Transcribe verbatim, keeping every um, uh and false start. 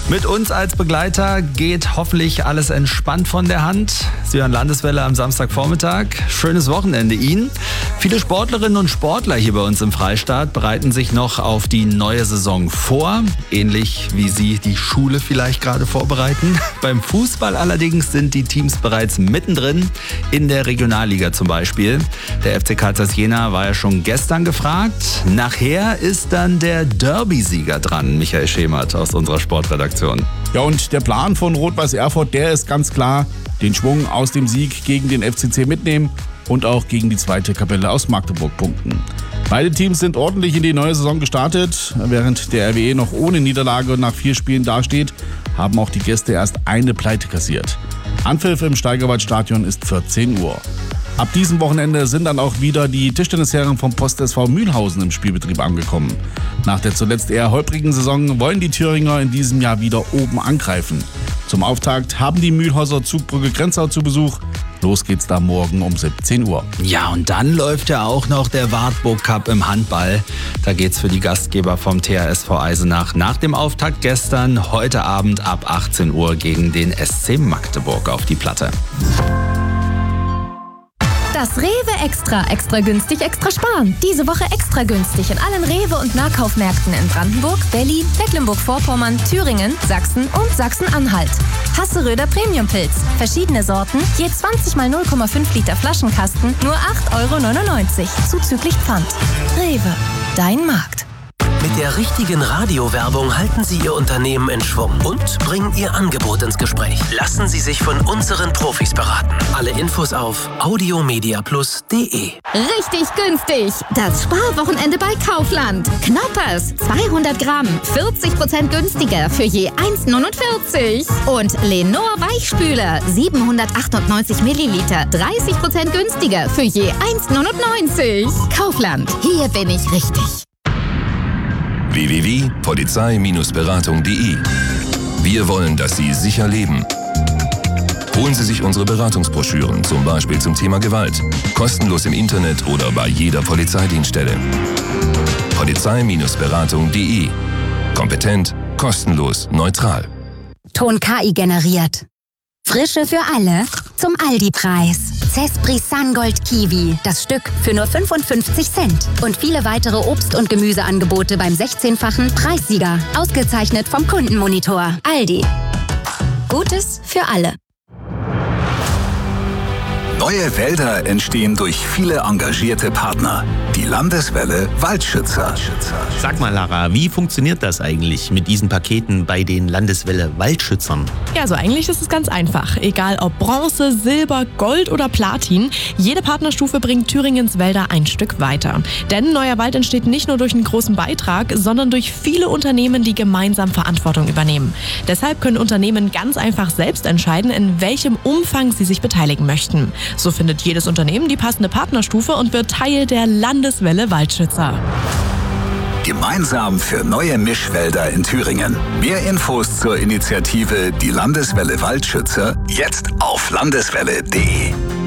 Mit uns als Begleiter geht hoffentlich alles entspannt von der Hand. Sie hören Landeswelle am Samstagvormittag. Schönes Wochenende Ihnen. Viele Sportlerinnen und Sportler hier bei uns im Freistaat bereiten sich noch auf die neue Saison vor. Ähnlich wie Sie die Schule vielleicht gerade vorbereiten. Beim Fußball allerdings sind die Teams bereits mittendrin. In der Regionalliga zum Beispiel. Der F C Karl Zeiss Jena war ja schon gestern gefragt. Nachher ist dann der Derby-Sieger dran, Michael Schemert aus unserer Sportredaktion. Ja, und der Plan von Rot-Weiß Erfurt, der ist ganz klar, den Schwung aus dem Sieg gegen den F C C mitnehmen und auch gegen die zweite Kapelle aus Magdeburg punkten. Beide Teams sind ordentlich in die neue Saison gestartet. Während der R W E noch ohne Niederlage nach vier Spielen dasteht, haben auch die Gäste erst eine Pleite kassiert. Anpfiff im Steigerwaldstadion ist vierzehn Uhr. Ab diesem Wochenende sind dann auch wieder die Tischtennisherren vom Post S V Mühlhausen im Spielbetrieb angekommen. Nach der zuletzt eher holprigen Saison wollen die Thüringer in diesem Jahr wieder oben angreifen. Zum Auftakt haben die Mühlhauser Zugbrücke Grenzau zu Besuch. Los geht's da morgen um siebzehn Uhr. Ja, und dann läuft ja auch noch der Wartburg Cup im Handball. Da geht's für die Gastgeber vom T H S V Eisenach nach dem Auftakt gestern heute Abend ab achtzehn Uhr gegen den S C Magdeburg auf die Platte. Das Rewe Extra. Extra günstig, extra sparen. Diese Woche extra günstig in allen Rewe- und Nahkaufmärkten in Brandenburg, Berlin, Mecklenburg-Vorpommern, Thüringen, Sachsen und Sachsen-Anhalt. Hasseröder Premium-Pilz. Verschiedene Sorten, je zwanzig mal null Komma fünf Liter Flaschenkasten, nur acht Euro neunundneunzig, zuzüglich Pfand. Rewe, dein Markt. Mit der richtigen Radiowerbung halten Sie Ihr Unternehmen in Schwung und bringen Ihr Angebot ins Gespräch. Lassen Sie sich von unseren Profis beraten. Alle Infos auf audiomediaplus punkt de. Richtig günstig. Das Sparwochenende bei Kaufland. Knoppers, zweihundert Gramm, vierzig Prozent günstiger für je eins neunundvierzig. Und Lenor Weichspüler, siebenhundertachtundneunzig Milliliter, dreißig Prozent günstiger für je eins neunundneunzig. Kaufland, hier bin ich richtig. w w w punkt polizei Bindestrich beratung punkt de. Wir wollen, dass Sie sicher leben. Holen Sie sich unsere Beratungsbroschüren, zum Beispiel zum Thema Gewalt. Kostenlos im Internet oder bei jeder Polizeidienststelle. polizei Bindestrich beratung punkt de. Kompetent, kostenlos, neutral. Ton K I generiert. Frische für alle zum Aldi-Preis. Cespri Sungold Kiwi, das Stück für nur fünfundfünfzig Cent. Und viele weitere Obst- und Gemüseangebote beim sechzehnfachen Preissieger. Ausgezeichnet vom Kundenmonitor. Aldi. Gutes für alle. Neue Wälder entstehen durch viele engagierte Partner. Die Landeswelle Waldschützer. Sag mal, Lara, wie funktioniert das eigentlich mit diesen Paketen bei den Landeswelle Waldschützern? Ja, also eigentlich ist es ganz einfach. Egal ob Bronze, Silber, Gold oder Platin, jede Partnerstufe bringt Thüringens Wälder ein Stück weiter. Denn neuer Wald entsteht nicht nur durch einen großen Beitrag, sondern durch viele Unternehmen, die gemeinsam Verantwortung übernehmen. Deshalb können Unternehmen ganz einfach selbst entscheiden, in welchem Umfang sie sich beteiligen möchten. So findet jedes Unternehmen die passende Partnerstufe und wird Teil der Landeswelle Waldschützer. Gemeinsam für neue Mischwälder in Thüringen. Mehr Infos zur Initiative Die Landeswelle Waldschützer jetzt auf landeswelle punkt de.